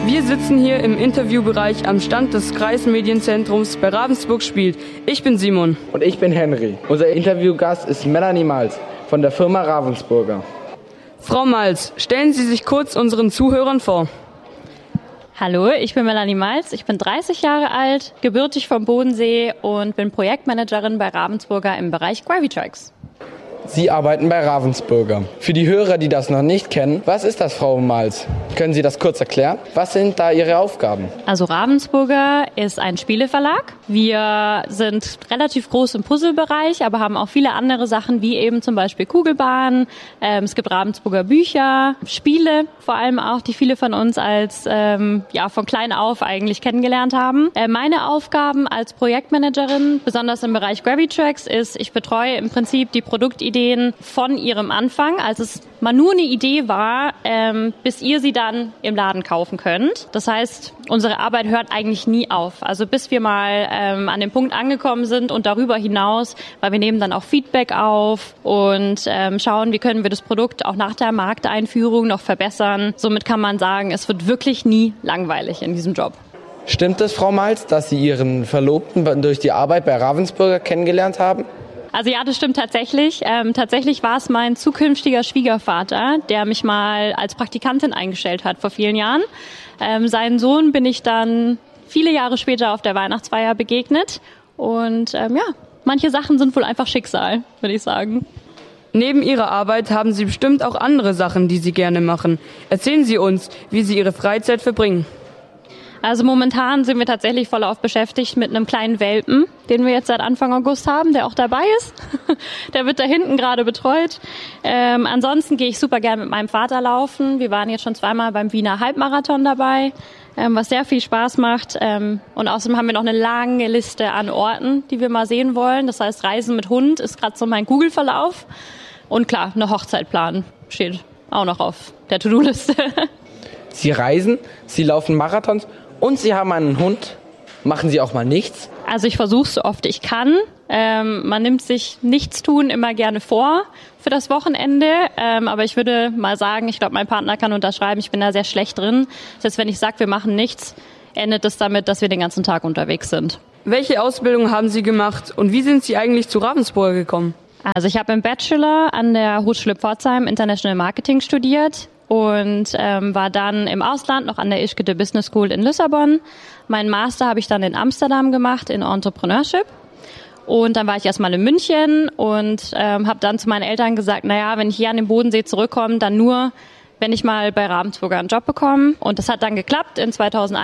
Wir sitzen hier im Interviewbereich am Stand des Kreismedienzentrums bei Ravensburg spielt. Ich bin Simon. Und ich bin Henry. Unser Interviewgast ist Melanie Malz von der Firma Ravensburger. Frau Malz, stellen Sie sich kurz unseren Zuhörern vor. Hallo, ich bin Melanie Malz, ich bin 30 Jahre alt, gebürtig vom Bodensee und bin Projektmanagerin bei Ravensburger im Bereich Gravitrax. Sie arbeiten bei Ravensburger. Für die Hörer, die das noch nicht kennen, was ist das, Frau Malz? Können Sie das kurz erklären? Was sind da Ihre Aufgaben? Also Ravensburger ist ein Spieleverlag. Wir sind relativ groß im Puzzlebereich, aber haben auch viele andere Sachen, wie eben zum Beispiel Kugelbahn. Es gibt Ravensburger Bücher, Spiele vor allem auch, die viele von uns als von klein auf eigentlich kennengelernt haben. Meine Aufgaben als Projektmanagerin, besonders im Bereich Gravitrax, ist, ich betreue im Prinzip die Produktideen von ihrem Anfang, als es mal nur eine Idee war, bis ihr sie dann im Laden kaufen könnt. Das heißt, unsere Arbeit hört eigentlich nie auf. Also bis wir mal an dem Punkt angekommen sind und darüber hinaus, weil wir nehmen dann auch Feedback auf und schauen, wie können wir das Produkt auch nach der Markteinführung noch verbessern. Somit kann man sagen, es wird wirklich nie langweilig in diesem Job. Stimmt es, Frau Malz, dass Sie Ihren Verlobten durch die Arbeit bei Ravensburger kennengelernt haben? Also ja, das stimmt tatsächlich. Tatsächlich war es mein zukünftiger Schwiegervater, der mich mal als Praktikantin eingestellt hat vor vielen Jahren. Seinen Sohn bin ich dann viele Jahre später auf der Weihnachtsfeier begegnet. Und manche Sachen sind wohl einfach Schicksal, würde ich sagen. Neben Ihrer Arbeit haben Sie bestimmt auch andere Sachen, die Sie gerne machen. Erzählen Sie uns, wie Sie Ihre Freizeit verbringen. Also momentan sind wir tatsächlich voll auf beschäftigt mit einem kleinen Welpen, den wir jetzt seit Anfang August haben, der auch dabei ist. Der wird da hinten gerade betreut. Ansonsten gehe ich super gerne mit meinem Vater laufen. Wir waren jetzt schon zweimal beim Wiener Halbmarathon dabei, was sehr viel Spaß macht. Und außerdem haben wir noch eine lange Liste an Orten, die wir mal sehen wollen. Das heißt, Reisen mit Hund ist gerade so mein Google-Verlauf. Und klar, eine Hochzeit planen steht auch noch auf der To-Do-Liste. Sie reisen, Sie laufen Marathons und Sie haben einen Hund. Machen Sie auch mal nichts? Also ich versuche so oft ich kann. Man nimmt sich Nichtstun immer gerne vor für das Wochenende. Aber ich würde mal sagen, ich glaube, mein Partner kann unterschreiben, ich bin da sehr schlecht drin. Das heißt, wenn ich sage, wir machen nichts, endet es damit, dass wir den ganzen Tag unterwegs sind. Welche Ausbildung haben Sie gemacht und wie sind Sie eigentlich zu Ravensburger gekommen? Also ich habe im Bachelor an der Hochschule Pforzheim International Marketing studiert und war dann im Ausland noch an der Ischgl Business School in Lissabon. Meinen Master habe ich dann in Amsterdam gemacht in Entrepreneurship. Und dann war ich erstmal in München und habe dann zu meinen Eltern gesagt, naja, wenn ich hier an den Bodensee zurückkomme, dann nur, wenn ich mal bei Ravensburger einen Job bekomme. Und das hat dann geklappt. In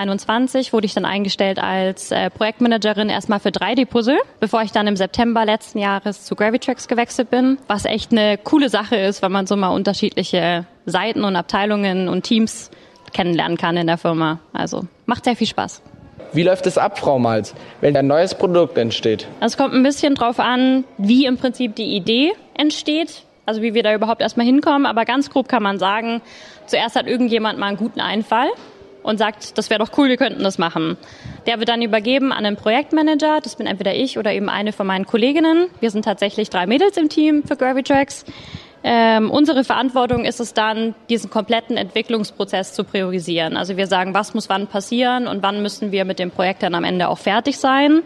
2021 wurde ich dann eingestellt als Projektmanagerin erstmal für 3D-Puzzle, bevor ich dann im September letzten Jahres zu Gravitrax gewechselt bin. Was echt eine coole Sache ist, weil man so mal unterschiedliche Seiten und Abteilungen und Teams kennenlernen kann in der Firma. Also macht sehr viel Spaß. Wie läuft es ab, Frau Malz, wenn ein neues Produkt entsteht? Es kommt ein bisschen drauf an, wie im Prinzip die Idee entsteht. Also wie wir da überhaupt erstmal hinkommen. Aber ganz grob kann man sagen, zuerst hat irgendjemand mal einen guten Einfall und sagt, das wäre doch cool, wir könnten das machen. Der wird dann übergeben an einen Projektmanager. Das bin entweder ich oder eben eine von meinen Kolleginnen. Wir sind tatsächlich 3 Mädels im Team für Gravitrax. Unsere Verantwortung ist es dann, diesen kompletten Entwicklungsprozess zu priorisieren. Also wir sagen, was muss wann passieren und wann müssen wir mit dem Projekt dann am Ende auch fertig sein.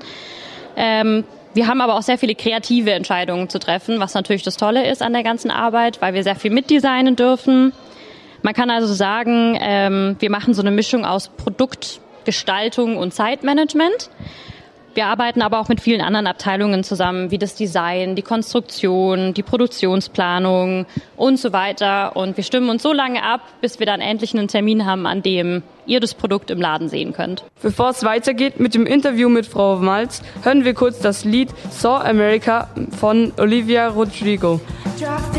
Wir haben aber auch sehr viele kreative Entscheidungen zu treffen, was natürlich das Tolle ist an der ganzen Arbeit, weil wir sehr viel mitdesignen dürfen. Man kann also sagen, wir machen so eine Mischung aus Produktgestaltung und Zeitmanagement. Wir arbeiten aber auch mit vielen anderen Abteilungen zusammen, wie das Design, die Konstruktion, die Produktionsplanung und so weiter. Und wir stimmen uns so lange ab, bis wir dann endlich einen Termin haben, an dem ihr das Produkt im Laden sehen könnt. Bevor es weitergeht mit dem Interview mit Frau Malz, hören wir kurz das Lied Saw America von Olivia Rodrigo.